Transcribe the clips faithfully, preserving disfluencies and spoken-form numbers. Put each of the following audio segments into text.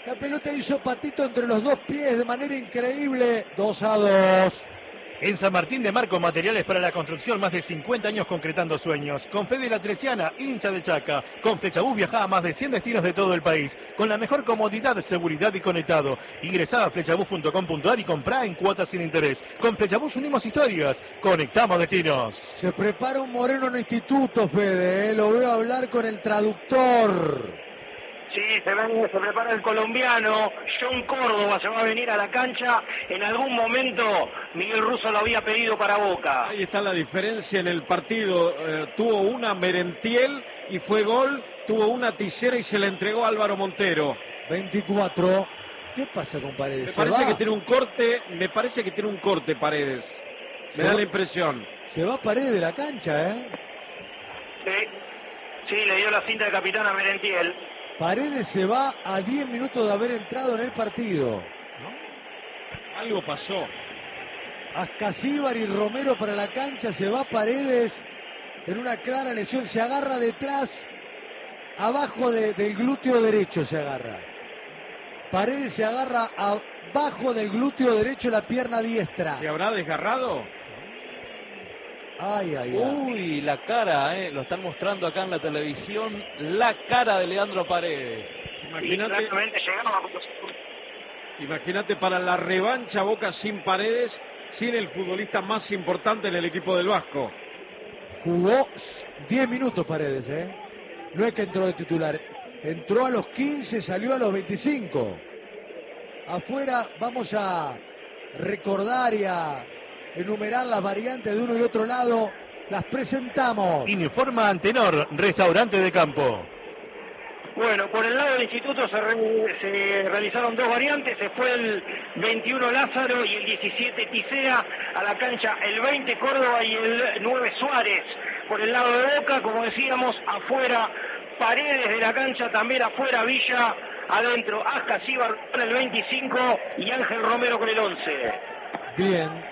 La pelota hizo patito entre los dos pies de manera increíble. dos a dos. En San Martín de Marco, materiales para la construcción, más de cincuenta años concretando sueños. Con Fede La Treciana, hincha de Chaca. Con Flechabús viajá a más de cien destinos de todo el país. Con la mejor comodidad, seguridad y conectado. Ingresá a flechabús punto com punto ar y comprá en cuotas sin interés. Con Flechabús unimos historias. Conectamos destinos. Se prepara un Moreno en instituto, Fede. ¿eh? Lo veo hablar con el traductor. Sí, se, ve, se prepara el colombiano, John Córdoba se va a venir a la cancha. En algún momento Miguel Russo lo había pedido para Boca. Ahí está la diferencia en el partido. Eh, tuvo una Merentiel y fue gol. Tuvo una Tisera y se la entregó a Álvaro Montero. veinticuatro. ¿Qué pasa con Paredes? Me parece que tiene un corte, me parece que tiene un corte Paredes. Me da la impresión. Se va Paredes de la cancha, ¿eh? Sí, sí, le dio la cinta de capitán a Merentiel. Paredes se va a diez minutos de haber entrado en el partido. ¿No? Algo pasó. Ascasíbar y Romero para la cancha. Se va Paredes en una clara lesión. Se agarra detrás, abajo de, del glúteo derecho se agarra. Paredes se agarra abajo del glúteo derecho, la pierna diestra. ¿Se habrá desgarrado? Ay, ay, ay. Uy, la cara, eh, lo están mostrando acá en la televisión, la cara de Leandro Paredes. Imagínate, imagínate para la revancha Boca sin Paredes, sin el futbolista más importante en el equipo del Vasco. Jugó diez minutos Paredes, ¿eh? No es que entró de titular. Entró a los quince, salió a los veinticinco. Afuera vamos a recordar y a enumerar las variantes de uno y otro lado. Las presentamos. Informa Antenor, restaurante de campo. Bueno, por el lado del instituto se, re, se realizaron dos variantes. Se fue el veintiuno Lázaro y el diecisiete Tisea a la cancha, el veinte Córdoba y el nueve Suárez. Por el lado de Boca, como decíamos, afuera Paredes de la cancha, también afuera Villa, adentro Ascasíbar con el veinticinco y Ángel Romero con el once. Bien.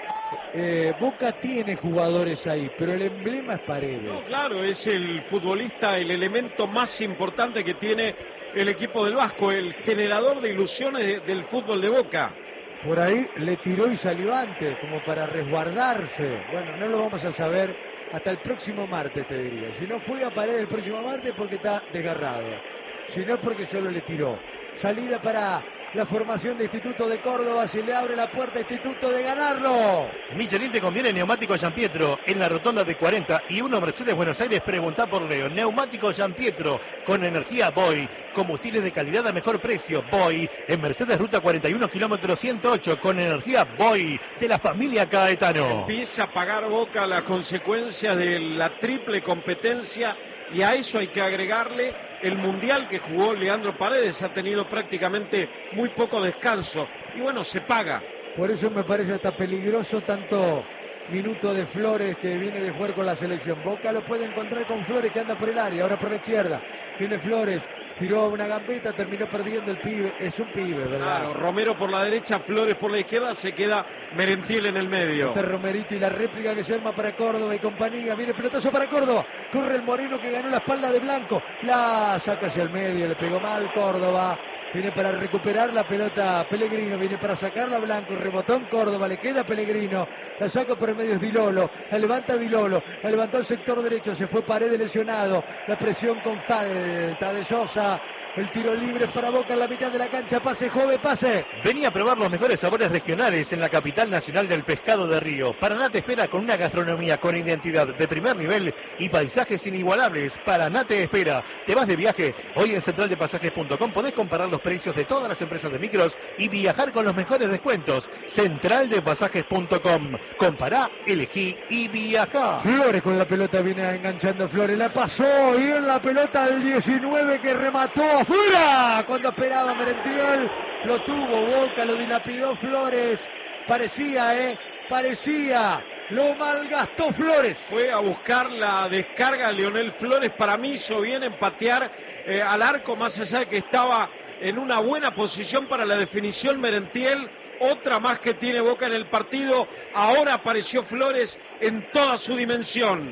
Eh, Boca tiene jugadores ahí, pero el emblema es Paredes. No, claro, es el futbolista, el elemento más importante que tiene el equipo del Vasco, el generador de ilusiones de, del fútbol de Boca. Por ahí le tiró y salió antes, como para resguardarse. Bueno, no lo vamos a saber hasta el próximo martes, te diría. Si no fue a Paredes el próximo martes, porque está desgarrado. Si no, es porque solo le tiró. Salida para la formación de Instituto de Córdoba. Se le abre la puerta a Instituto de ganarlo. Michelin te conviene neumático Giampietro en la rotonda de cuarenta y uno Mercedes Buenos Aires. Preguntá por Leo. Neumático Giampietro con energía Boy. Combustibles de calidad a mejor precio. Boy en Mercedes Ruta cuarenta y uno kilómetro ciento ocho con energía Boy de la familia Caetano. Empieza a pagar Boca las consecuencias de la triple competencia y a eso hay que agregarle el mundial que jugó Leandro Paredes. Ha tenido prácticamente muy poco descanso y bueno, se paga. Por eso me parece hasta peligroso tanto minuto de Flores que viene de jugar con la selección. Boca lo puede encontrar con Flores que anda por el área, ahora por la izquierda. Viene Flores, tiró una gambeta, terminó perdiendo el pibe. Es un pibe, ¿verdad? Claro, Romero por la derecha, Flores por la izquierda, se queda Merentiel en el medio. Este Romerito y la réplica que se arma para Córdoba y compañía. Viene pelotazo para Córdoba. Corre el Moreno que ganó la espalda de Blanco. La saca hacia el medio, le pegó mal Córdoba. Viene para recuperar la pelota Pellegrino, viene para sacarla Blanco, rebotó en Córdoba, le queda Pellegrino, la saca por el medio es Dilolo, la levanta Dilolo, la levantó el sector derecho, se fue Paredes lesionado, la presión con falta de Sosa, el tiro libre para Boca en la mitad de la cancha, pase Jove, pase. Vení a probar los mejores sabores regionales en la capital nacional del pescado de Río. Paraná te espera con una gastronomía con identidad de primer nivel y paisajes inigualables. Paraná te espera. Te vas de viaje, hoy en central de pasajes punto com podés comparar los precios de todas las empresas de micros y viajar con los mejores descuentos. central de pasajes punto com. Compará, elegí y viajá. Flores con la pelota, viene enganchando Flores, la pasó y en la pelota del diecinueve que remató afuera. Cuando esperaba Merentiel, lo tuvo Boca, lo dilapidó Flores. Parecía, eh, parecía. Lo malgastó Flores. Fue a buscar la descarga Leonel Flores. Para mí hizo bien en patear eh, al arco, más allá de que estaba en una buena posición para la definición Merentiel. Otra más que tiene Boca en el partido. Ahora apareció Flores en toda su dimensión.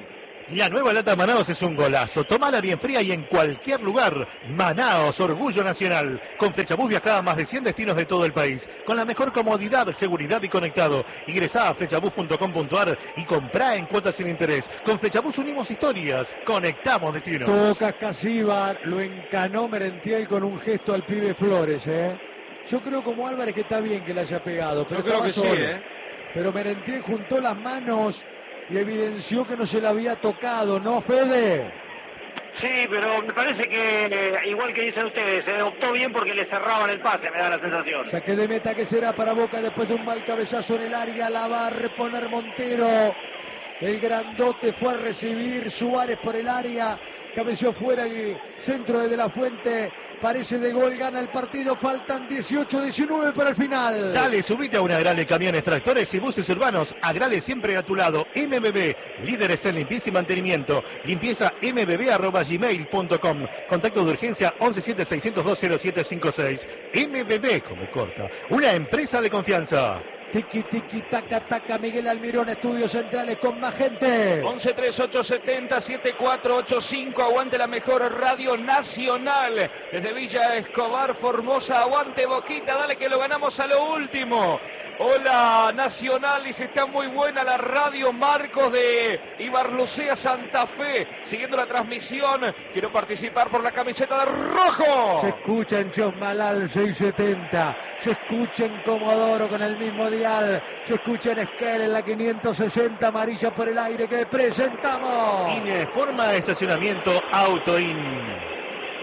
La nueva lata Manaos es un golazo. Tómala bien fría y en cualquier lugar. Manaos, orgullo nacional. Con Flechabús viaja a más de cien destinos de todo el país. Con la mejor comodidad, seguridad y conectado. Ingresá a flechabús punto com punto ar y comprá en cuotas sin interés. Con Flechabús unimos historias. Conectamos destinos. Toca Casíbar, lo encanó Merentiel con un gesto al pibe Flores, ¿eh? Yo creo como Álvarez que está bien que le haya pegado. Pero Yo creo que solo. sí, ¿eh? Pero Merentiel juntó las manos y evidenció que no se le había tocado, ¿no, Fede? Sí, pero me parece que, eh, igual que dicen ustedes, se optó bien porque le cerraban el pase, me da la sensación. Saque de meta que será para Boca después de un mal cabezazo en el área. La va a reponer Montero. El grandote fue a recibir Suárez por el área. Cabeció fuera el centro de De La Fuente. Parece de gol, gana el partido. Faltan dieciocho diecinueve para el final. Dale, subite a una Agrale Camiones, Tractores y Buses Urbanos. Agrale siempre a tu lado. M B B, líderes en limpieza y mantenimiento. Limpieza m b b arroba gmail punto com. Contacto de urgencia once siete seiscientos dos cero siete cinco seis. M B B, como corta. Una empresa de confianza. Tiki, tiki, taca, taca, Miguel Almirón, estudios centrales con más gente. once treinta y ocho setenta setenta y cuatro ochenta y cinco, aguante la mejor radio nacional. Desde Villa Escobar, Formosa, aguante Boquita, dale que lo ganamos a lo último. Hola Nacional, dice, está muy buena la radio. Marcos de Ibarlucea, Santa Fe, siguiendo la transmisión. Quiero participar por la camiseta de rojo. Se escucha en Chosmalal seiscientos setenta, se escucha en Comodoro con el mismo dial, se escucha en Esquel en la quinientos sesenta, amarilla por el aire que presentamos. INE, forma de estacionamiento Autoin.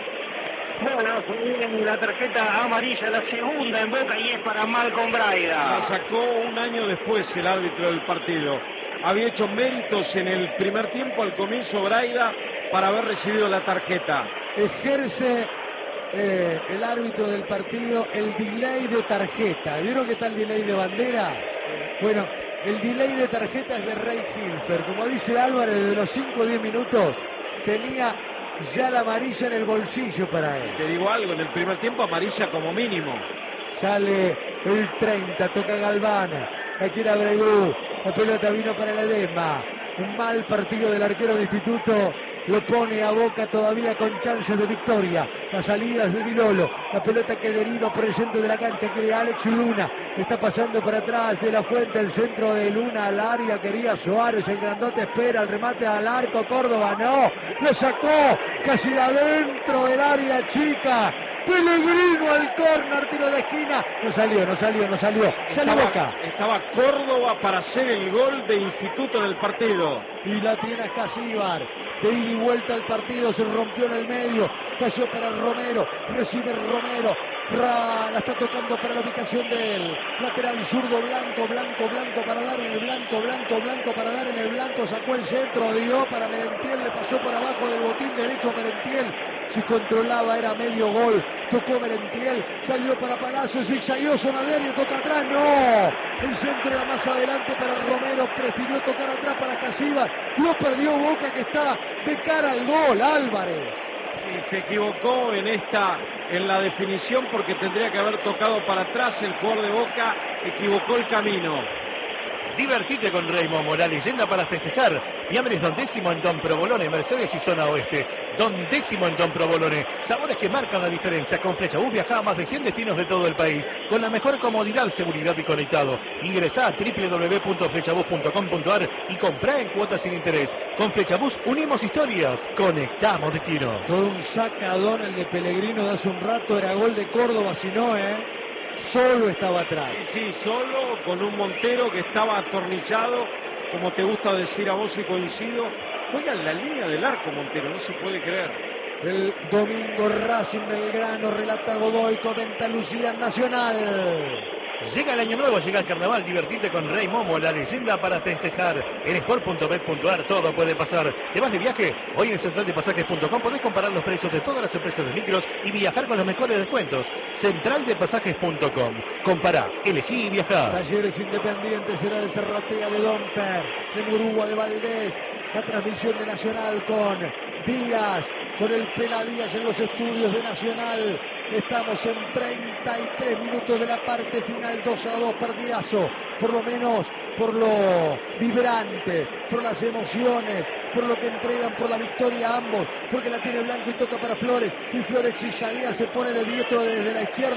Bueno, en la tarjeta amarilla, la segunda en Boca, y es para Malcolm Braida. La sacó un año después el árbitro del partido. Había hecho méritos en el primer tiempo, al comienzo Braida, para haber recibido la tarjeta. Ejerce eh, el árbitro del partido el delay de tarjeta. ¿Vieron que está el delay de bandera? Bueno, el delay de tarjeta es de Rey Hilfer. Como dice Álvarez, desde los cinco o diez minutos tenía ya la amarilla en el bolsillo para él. Te digo algo, en el primer tiempo amarilla como mínimo. Sale el treinta, toca Galván. Aquí era Bregú. La pelota vino para el Edema. Un mal partido del arquero de Instituto. Lo pone a Boca todavía con chances de victoria. Las salidas de Dilolo. La pelota que deriva por el centro de la cancha. Quiere Alex Luna. Está pasando para atrás de La Fuente. El centro de Luna al área. Quería Suárez. El grandote espera. El remate al arco. Córdoba no. Lo sacó. Casi de adentro del área chica. Pellegrino al córner. Tiro de esquina. No salió, no salió, no salió. Salió Boca. Estaba Córdoba para hacer el gol de Instituto en el partido. Y la tiene Casíbar. De ida y vuelta al partido, se rompió en el medio, cayó para Romero, recibe Romero, Ra, la está tocando para la ubicación de él, lateral zurdo, Blanco, Blanco, Blanco para dar en el Blanco, Blanco, Blanco para dar en el Blanco, sacó el centro, dio para Merentiel, le pasó por abajo del botín derecho a Merentiel, si controlaba era medio gol, tocó Merentiel, salió para Palacio, zigzagueó Sonaderio, toca atrás, no, el centro era más adelante para Romero, prefirió tocar atrás para Casíbar, lo perdió Boca que está de cara al gol, Álvarez. Sí, se equivocó en esta, en la definición, porque tendría que haber tocado para atrás. El jugador de Boca equivocó el camino. Divertite con Raymond Morales, leyenda para festejar. Fiambres Don Décimo en Don Provolone, Mercedes y Zona Oeste. Don Décimo en Don Provolone. Sabores que marcan la diferencia. Con Flechabús viaja a más de cien destinos de todo el país. Con la mejor comodidad, seguridad y conectado. Ingresá a doble u doble u doble u punto flechabús punto com punto ar y comprá en cuotas sin interés. Con Flechabús unimos historias. Conectamos destinos. Con un sacadón el de Pellegrino de hace un rato, era gol de Córdoba, si no, ¿eh? Solo estaba atrás. Sí, sí, solo con un Montero que estaba atornillado, como te gusta decir a vos y coincido. Juega en la línea del arco Montero, no se puede creer. El domingo Racing Belgrano, relata Godoy, comenta Lucía Nacional. Llega el año nuevo, llega el carnaval, divertite con Rey Momo, la leyenda para festejar. En sport punto bet punto ar todo puede pasar. ¿Te vas de viaje? Hoy en central de pasajes punto com podés comparar los precios de todas las empresas de micros y viajar con los mejores descuentos. central de pasajes punto com. Compará, elegí y viajá. Talleres Independientes, será de Serratea, de Domper, de Murúa, de Valdés. La transmisión de Nacional con Díaz, con el Pela Díaz en los estudios de Nacional. Estamos en treinta y tres minutos de la parte final, dos a dos, partidazo, por lo menos por lo vibrante, por las emociones, por lo que entregan, por la victoria ambos, porque la tiene Blanco y toca para Flores, y Flores Chisalía se pone de diestro desde la izquierda.